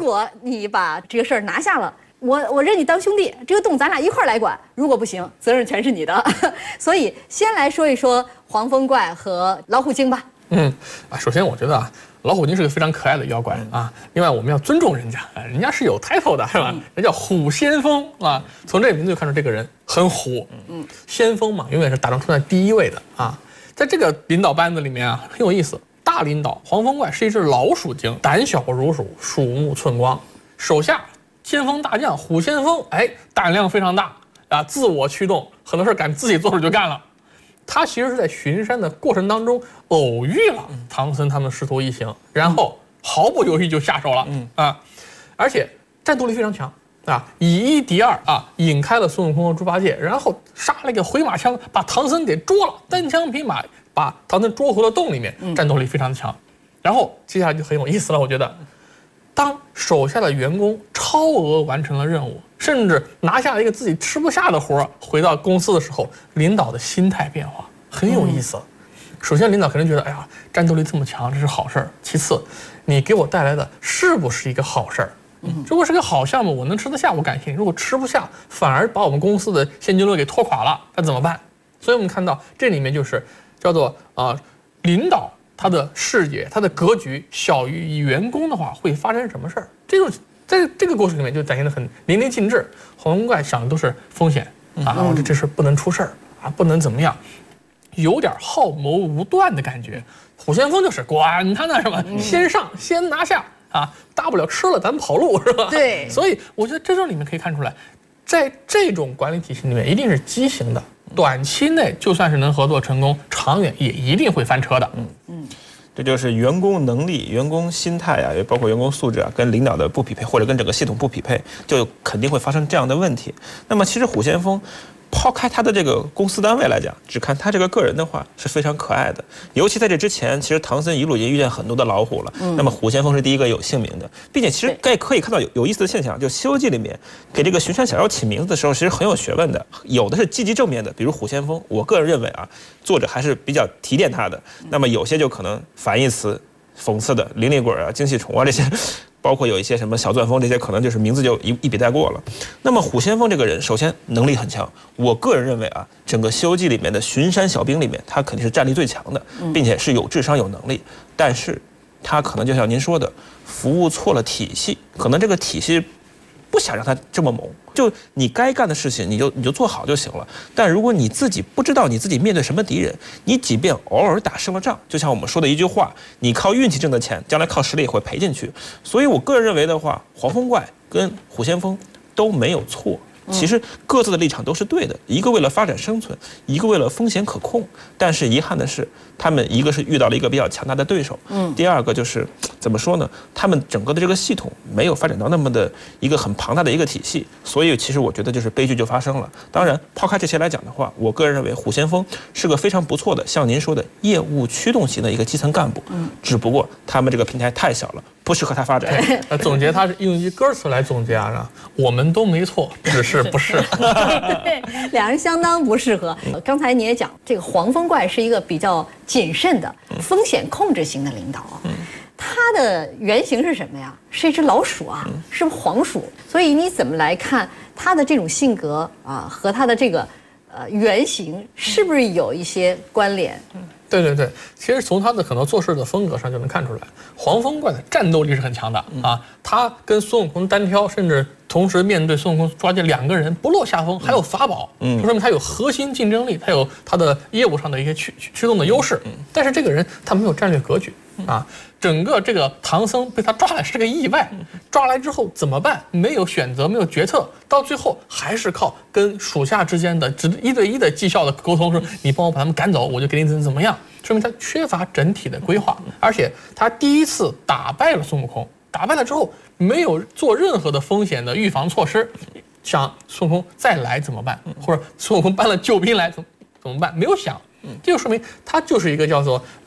果你把这个事儿拿下了，我认你当兄弟，这个洞咱俩一块儿来管。如果不行，责任全是你的。所以先来说一说黄风怪和老虎精吧。 首先我觉得老虎精是个非常可爱的妖怪啊。另外我们要尊重人家，人家是有 title 的，是吧？人叫虎先锋啊。从这个名字就看出这个人很虎。先锋嘛，永远是打仗冲在第一位的啊。在这个领导班子里面很有意思。大领导黄风怪是一只老鼠精，胆小如鼠，鼠目寸光。手下先锋大将虎先锋，胆量非常大啊，自我驱动，很多事敢自己做主就干了。他其实是在巡山的过程当中偶遇了唐僧他们师徒一行，然后毫不犹豫就下手了而且战斗力非常强以1敌2引开了孙悟空和猪八戒，然后杀了一个回马枪，把唐僧给捉了，单枪匹马把唐僧捉回了洞里面，战斗力非常强。然后接下来就很有意思了，我觉得，当手下的员工超额完成了任务，甚至拿下了一个自己吃不下的活，回到公司的时候，领导的心态变化很有意思。首先，领导肯定觉得，战斗力这么强，这是好事儿。其次，你给我带来的是不是一个好事儿？如果是个好项目，我能吃得下，我感谢你；如果吃不下，反而把我们公司的现金流给拖垮了，那怎么办？所以我们看到这里面就是叫做领导他的视野、他的格局小于员工的话，会发生什么事儿？这种在这个故事里面就展现得很淋漓尽致。黄风怪想的都是风险这事不能出事儿不能怎么样，有点好谋无断的感觉。虎先锋就是管他呢，是吧？先上先拿下大不了吃了咱跑路，是吧？ 对。 所以我觉得这里面可以看出来，在这种管理体系里面一定是畸形的，短期内就算是能合作成功，长远也一定会翻车的。 这就是员工能力、员工心态也包括员工素质跟领导的不匹配，或者跟整个系统不匹配，就肯定会发生这样的问题。那么其实虎先锋抛开他的这个公司单位来讲，只看他这个个人的话是非常可爱的。尤其在这之前，其实唐僧一路已经遇见很多的老虎了，那么虎先锋是第一个有姓名的，并且其实可以看到有意思的现象，就《西游记》里面给这个巡山小妖起名字的时候，其实很有学问的，有的是积极正面的，比如虎先锋，我个人认为作者还是比较提点他的。那么有些就可能反义词、讽刺的，灵力鬼精细虫这些。包括有一些什么小钻风，这些可能就是名字就一笔带过了。那么虎先锋这个人，首先能力很强，我个人认为整个《西游记》里面的巡山小兵里面，他肯定是战力最强的，并且是有智商有能力。但是他可能就像您说的，服务错了体系，可能这个体系不想让他这么猛，就你该干的事情你就做好就行了。但如果你自己不知道你自己面对什么敌人，你即便偶尔打胜了仗，就像我们说的一句话，你靠运气挣的钱，将来靠实力也会赔进去。所以我个人认为的话，黄风怪跟虎先锋都没有错。其实各自的立场都是对的，一个为了发展生存，一个为了风险可控。但是遗憾的是，他们一个是遇到了一个比较强大的对手，第二个就是怎么说呢？他们整个的这个系统没有发展到那么的一个很庞大的一个体系，所以其实我觉得就是悲剧就发生了。当然，抛开这些来讲的话，我个人认为虎先锋是个非常不错的，像您说的业务驱动型的一个基层干部，只不过他们这个平台太小了，不适合他发展。 总结他是用一歌词来总结我们都没错，只是不适合。 对，两人相当不适合。刚才你也讲，这个黄风怪是一个比较谨慎的风险控制型的领导。他的原型是什么呀？是一只老鼠是黄鼠。所以你怎么来看他的这种性格和他的这个原型是不是有一些关联？ 对，其实从他的可能做事的风格上就能看出来，黄风怪的战斗力是很强的他跟孙悟空单挑，甚至同时面对孙悟空、猪八戒两个人不落下风，还有法宝，就说明他有核心竞争力，他有他的业务上的一些驱动的优势。但是这个人他没有战略格局整个这个唐僧被他抓来是个意外，抓来之后怎么办？没有选择，没有决策，到最后还是靠跟属下之间的1对1的绩效的沟通，说你帮我把他们赶走，我就给你怎么样，说明他缺乏整体的规划。而且他第一次打败了孙悟空，打败了之后没有做任何的风险的预防措施，想孙悟空再来怎么办，或者孙悟空搬了救兵来怎么办，没有想，这就说明他就是一个叫做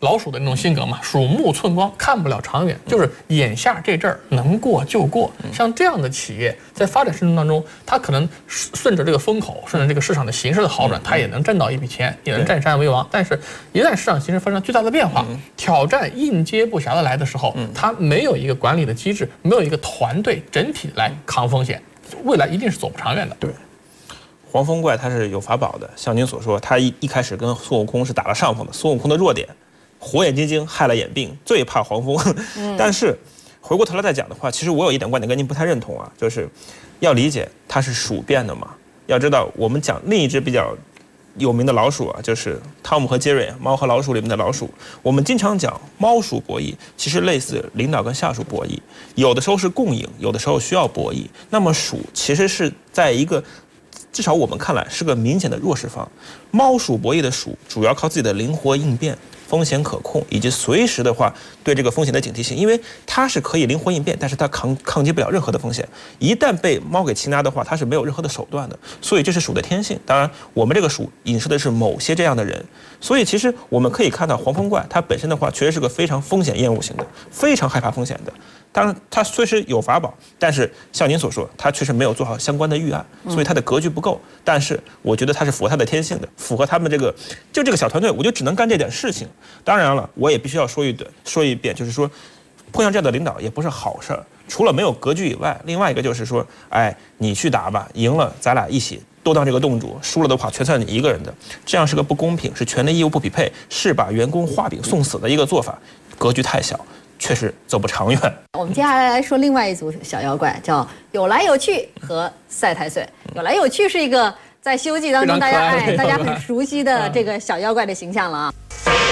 老鼠的那种性格嘛，鼠目寸光，看不了长远，就是眼下这阵儿能过就过。像这样的企业在发展过程当中，它可能顺着这个风口，顺着这个市场的形势的好转，它也能挣到一笔钱，也能占山为王。但是，一旦市场形势发生巨大的变化，挑战应接不暇的来的时候，它没有一个管理的机制，没有一个团队整体来扛风险，未来一定是走不长远的。 对。黄风怪它是有法宝的，像您所说，它一开始跟孙悟空是打了上风的。孙悟空的弱点，火眼金睛害了眼病，最怕黄风。但是回过头来再讲的话，其实我有一点观点跟您不太认同啊，就是要理解它是鼠变的嘛。要知道，我们讲另一只比较有名的老鼠啊，就是汤姆和杰瑞，猫和老鼠里面的老鼠。我们经常讲猫鼠博弈，其实类似领导跟下属博弈，有的时候是共赢，有的时候需要博弈。那么鼠其实是在一个至少我们看来是个明显的弱势方。猫鼠博弈的鼠主要靠自己的灵活应变、风险可控，以及随时的话对这个风险的警惕性，因为它是可以灵活应变，但是它抗击不了任何的风险。一旦被猫给擒拿的话，它是没有任何的手段的。所以这是鼠的天性。当然，我们这个鼠影射的是某些这样的人。所以其实我们可以看到黄风怪它本身的话，确实是个非常风险厌恶型的，非常害怕风险的。当然，它虽实有法宝，但是像您所说，它确实没有做好相关的预案，所以它的格局不够。但是我觉得它是符合它的天性的，符合他们这个小团队，我就只能干这点事情。当然了，我也必须要说一遍，就是说，碰上这样的领导也不是好事儿。除了没有格局以外，另外一个就是说，哎，你去打吧，赢了咱俩一起都当这个洞主，输了的话全算你一个人的，这样是个不公平，是权利义务不匹配，是把员工画饼送死的一个做法，格局太小。确实走不长远。 我们接下来说另外一组小妖怪，叫有来有去和赛太岁。有来有去是一个在《西游记》当中大家很熟悉的这个小妖怪的形象了啊。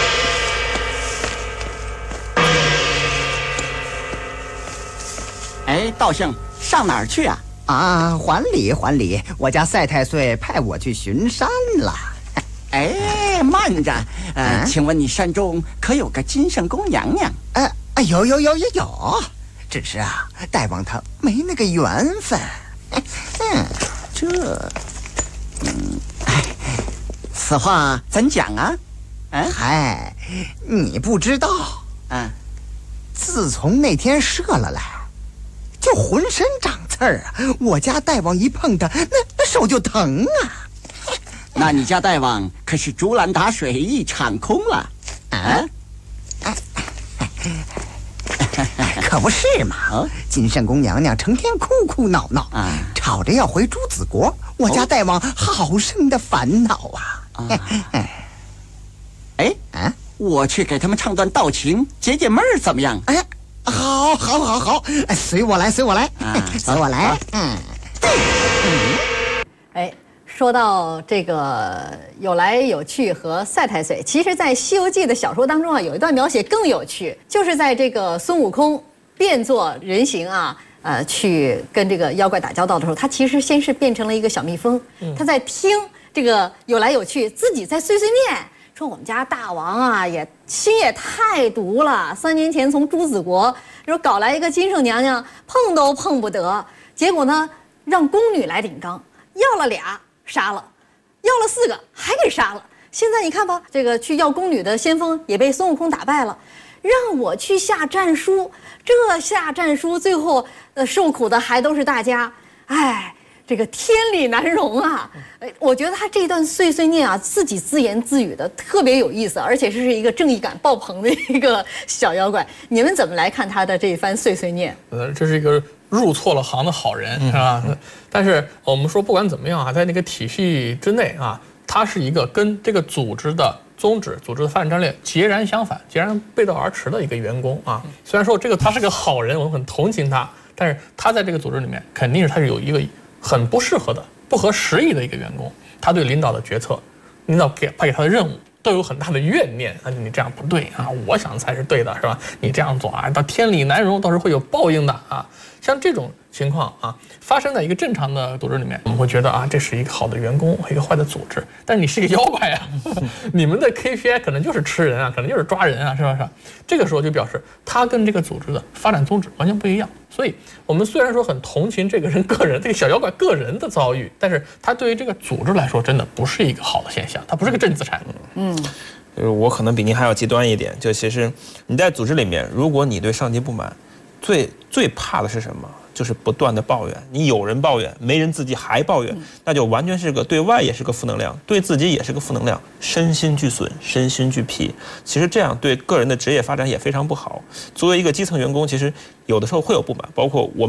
哎，道圣上哪儿去啊？ 啊，还礼，我家赛太岁派我去巡山了。 哎，慢着，请问你山中可有个金圣公娘娘？ 有，只是啊，大王他没那个缘分。 此话怎讲啊？ 嗨，你不知道，自从那天射了来，就浑身长刺儿啊！我家大王一碰它，那手就疼啊。 那你家大王可是竹篮打水一场空了？ 可不是嘛！金圣公娘娘成天哭闹闹，吵着要回朱子国，我家大王好生的烦恼啊！ 我去给他们唱段道情，解解闷儿，怎么样？ 好，随我来，随我来。 说到这个有来有去和赛太岁，其实在《西游记》的小说当中啊，有一段描写更有趣，就是在这个孙悟空变作人形啊，去跟这个妖怪打交道的时候，他其实先是变成了一个小蜜蜂，他在听这个有来有去，自己在碎碎念，说我们家大王啊心也太毒了，3年前从朱子国说搞来一个金圣娘娘，碰都碰不得，结果呢让宫女来顶缸，要了俩杀了，要了4个还给杀了。现在你看吧，这个去要宫女的先锋也被孙悟空打败了，让我去下战书，这下战书最后受苦的还都是大家，这个天理难容啊！我觉得他这段碎碎念啊，自己自言自语的特别有意思，而且是一个正义感爆棚的一个小妖怪。你们怎么来看他的这一番碎碎念？ 这是一个入错了行的好人，是吧？但是我们说，不管怎么样啊，在那个体系之内啊，他是一个跟这个组织的宗旨、组织的发展战略截然相反、截然背道而驰的一个员工啊。虽然说他是个好人，我们很同情他，但是他在这个组织里面，肯定是他是有一个很不适合的、不合时宜的一个员工。他对领导的决策、领导派给他的任务都有很大的怨念，你这样不对啊，我想才是对的，是吧？你这样做啊，到天理难容，到时候会有报应的啊。像这种情况啊，发生在一个正常的组织里面，我们会觉得啊，这是一个好的员工，一个坏的组织。但是你是一个妖怪啊，你们的 KPI 可能就是吃人啊，可能就是抓人啊，是吧？这个时候就表示他跟这个组织的发展宗旨完全不一样。所以我们虽然说很同情这个人个人，这个小妖怪个人的遭遇，但是他对于这个组织来说，真的不是一个好的现象，它不是个正资产。 就是我可能比您还要极端一点，就其实你在组织里面，如果你对上级不满，最怕的是什么？就是不断的抱怨。你有人抱怨，没人自己还抱怨，那就完全是个对外也是个负能量，对自己也是个负能量，身心俱损，身心俱疲。其实这样对个人的职业发展也非常不好。作为一个基层员工，其实有的时候会有不满，包括我们。